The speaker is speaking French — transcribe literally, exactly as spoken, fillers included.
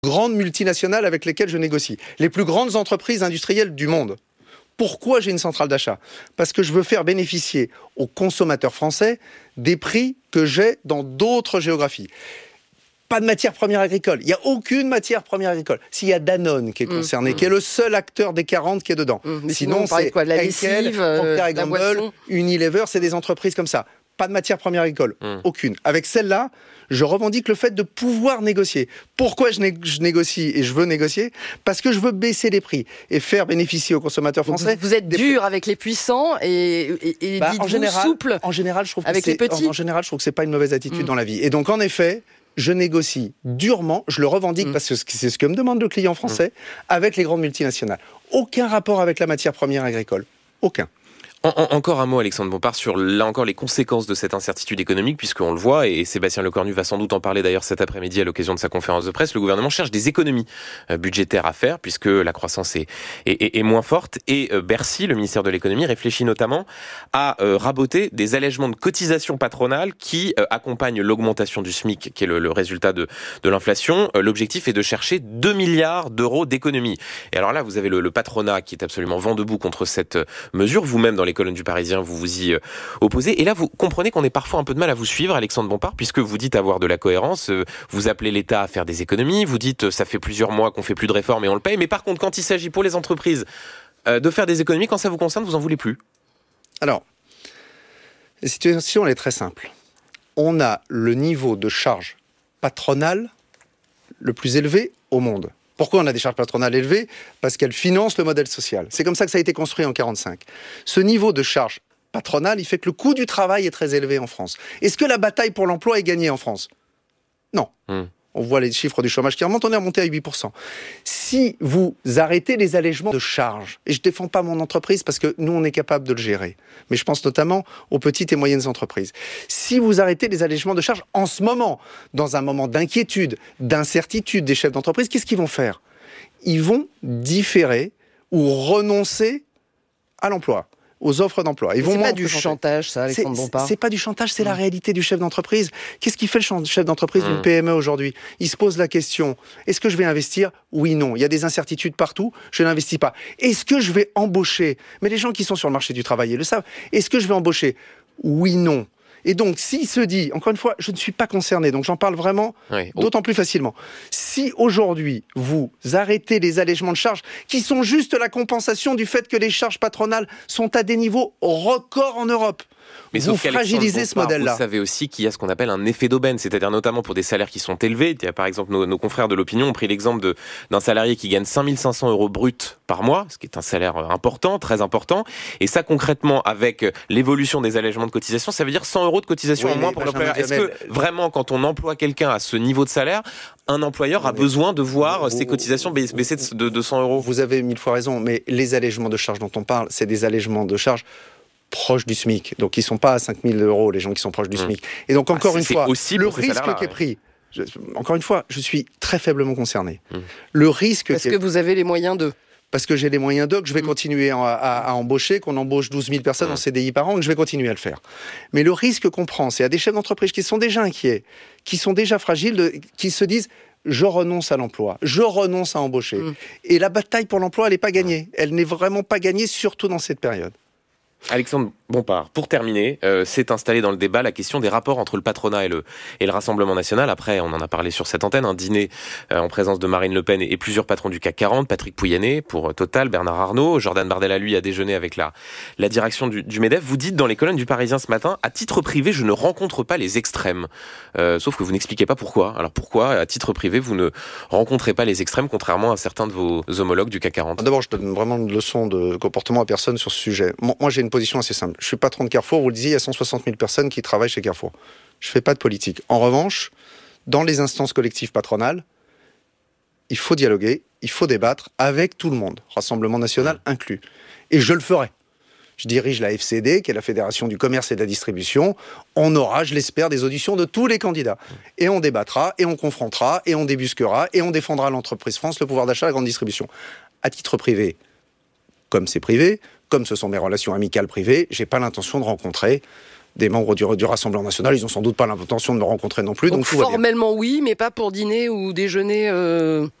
grandes multinationales avec lesquelles je négocie, les plus grandes entreprises industrielles du monde. Pourquoi j'ai une centrale d'achat ? Parce que je veux faire bénéficier aux consommateurs français des prix que j'ai dans d'autres géographies. Pas de matière première agricole. Il n'y a aucune matière première agricole. S'il y a Danone qui est concerné, mmh. qui est le seul acteur des quarante qui est dedans. Mmh. Mais sinon, sinon c'est quoi, de la lessive, Henkel, Procter et Gamble, boisson. Unilever, c'est des entreprises comme ça. Pas de matière première agricole. Mmh. Aucune. Avec celle-là, je revendique le fait de pouvoir négocier. Pourquoi je, né- je négocie et je veux négocier ? Parce que je veux baisser les prix et faire bénéficier aux consommateurs français. Vous, vous êtes dur prix. Avec les puissants et, et, et bah, dites-vous en général, souple en général, je trouve avec que c'est, les petits. En, en général, je trouve que c'est pas une mauvaise attitude mmh. dans la vie. Et donc, en effet, je négocie durement, je le revendique mmh. parce que c'est ce que me demande le client français, mmh. avec les grandes multinationales. Aucun rapport avec la matière première agricole. Aucun. En, en, encore un mot, Alexandre Bompard, sur là encore les conséquences de cette incertitude économique, puisqu'on le voit, et Sébastien Lecornu va sans doute en parler d'ailleurs cet après-midi à l'occasion de sa conférence de presse, le gouvernement cherche des économies euh, budgétaires à faire, puisque la croissance est, est, est, est moins forte, et euh, Bercy, le ministère de l'économie, réfléchit notamment à euh, raboter des allègements de cotisations patronales qui euh, accompagnent l'augmentation du SMIC, qui est le, le résultat de, de l'inflation. Euh, l'objectif est de chercher deux milliards d'euros d'économies. Et alors là, vous avez le, le patronat qui est absolument vent debout contre cette mesure, vous-même dans les colonnes du Parisien, vous vous y euh, opposez. Et là, vous comprenez qu'on ait parfois un peu de mal à vous suivre, Alexandre Bompard, puisque vous dites avoir de la cohérence, euh, vous appelez l'État à faire des économies, vous dites euh, ça fait plusieurs mois qu'on fait plus de réformes et on le paye, mais par contre, quand il s'agit pour les entreprises euh, de faire des économies, quand ça vous concerne, vous en voulez plus. Alors, la situation elle est très simple. On a le niveau de charge patronale le plus élevé au monde. Pourquoi on a des charges patronales élevées ? Parce qu'elles financent le modèle social. C'est comme ça que ça a été construit en quarante-cinq. Ce niveau de charge patronale, il fait que le coût du travail est très élevé en France. Est-ce que la bataille pour l'emploi est gagnée en France ? Non. Mmh. On voit les chiffres du chômage qui remontent, on est remonté à huit pour cent. Si vous arrêtez les allègements de charges, et je ne défends pas mon entreprise parce que nous, on est capable de le gérer, mais je pense notamment aux petites et moyennes entreprises. Si vous arrêtez les allègements de charges en ce moment, dans un moment d'inquiétude, d'incertitude des chefs d'entreprise, qu'est-ce qu'ils vont faire ? Ils vont différer ou renoncer à l'emploi, aux offres d'emploi. Ils vont c'est moins pas du chantage, ça, Alexandre Bompard. C'est, c'est pas du chantage, c'est mmh. la réalité du chef d'entreprise. Qu'est-ce qui fait le chef d'entreprise mmh. d'une P M E aujourd'hui ? Il se pose la question, est-ce que je vais investir ? Oui, non. Il y a des incertitudes partout, je n'investis pas. Est-ce que je vais embaucher ? Mais les gens qui sont sur le marché du travail, ils le savent. Est-ce que je vais embaucher ? Oui, non. Et donc, s'il se dit, encore une fois, je ne suis pas concerné, donc j'en parle vraiment oui. oh. d'autant plus facilement. Si aujourd'hui, vous arrêtez les allègements de charges, qui sont juste la compensation du fait que les charges patronales sont à des niveaux records en Europe, mais vous fragilisez ce modèle-là. Vous savez aussi qu'il y a ce qu'on appelle un effet d'aubaine, c'est-à-dire notamment pour des salaires qui sont élevés. Il y a par exemple nos, nos confrères de l'opinion ont pris l'exemple de, d'un salarié qui gagne cinq mille cinq cents euros bruts par mois, ce qui est un salaire important, très important. Et ça concrètement, avec l'évolution des allègements de cotisation, ça veut dire cent euros de cotisation oui, en moins pour l'employeur. Est-ce que vraiment, quand on emploie quelqu'un à ce niveau de salaire, un employeur a besoin de voir vous, ses cotisations baisser de, de cent euros ? Vous avez mille fois raison, mais les allègements de charges dont on parle, c'est des allègements de charges proches du SMIC. Donc, ils ne sont pas à cinq mille euros, les gens qui sont proches du mmh. SMIC. Et donc, encore ah, une fois, le risque qui est pris, je, encore une fois, je suis très faiblement concerné. Mmh. Le risque... Parce que est... vous avez les moyens de... Parce que j'ai les moyens d'eux, que je vais mmh. continuer à, à, à embaucher, qu'on embauche douze mille personnes mmh. en C D I par an, et que je vais continuer à le faire. Mais le risque qu'on prend, c'est à des chefs d'entreprise qui sont déjà inquiets, qui sont déjà fragiles, de, qui se disent... Je renonce à l'emploi, je renonce à embaucher. Mmh. Et la bataille pour l'emploi, elle n'est pas gagnée. Elle n'est vraiment pas gagnée, surtout dans cette période. Alexandre Bompard, pour terminer, euh, s'est installée dans le débat la question des rapports entre le patronat et le, et le Rassemblement National. Après, on en a parlé sur cette antenne, un dîner euh, en présence de Marine Le Pen et, et plusieurs patrons du C A C quarante, Patrick Pouyanné pour Total, Bernard Arnault, Jordan Bardella, lui, a déjeuné avec la, la direction du, du MEDEF. Vous dites dans les colonnes du Parisien ce matin, à titre privé, je ne rencontre pas les extrêmes. Euh, sauf que vous n'expliquez pas pourquoi. Alors pourquoi, à titre privé, vous ne rencontrez pas les extrêmes, contrairement à certains de vos homologues du C A C quarante ? D'abord, je donne vraiment une leçon de comportement à personne sur ce sujet. Moi, j'ai une position assez simple. Je suis patron de Carrefour, vous le disiez, il y a cent soixante mille personnes qui travaillent chez Carrefour. Je ne fais pas de politique. En revanche, dans les instances collectives patronales, il faut dialoguer, il faut débattre avec tout le monde, Rassemblement National inclus. Et je le ferai. Je dirige la F C D, qui est la Fédération du Commerce et de la Distribution. On aura, je l'espère, des auditions de tous les candidats. Et on débattra, et on confrontera, et on débusquera, et on défendra l'entreprise France, le pouvoir d'achat, la grande distribution. À titre privé, comme c'est privé, comme ce sont mes relations amicales privées, j'ai pas l'intention de rencontrer des membres du, du Rassemblement national. Ils n'ont sans doute pas l'intention de me rencontrer non plus. Donc, donc formellement oui, mais pas pour dîner ou déjeuner euh...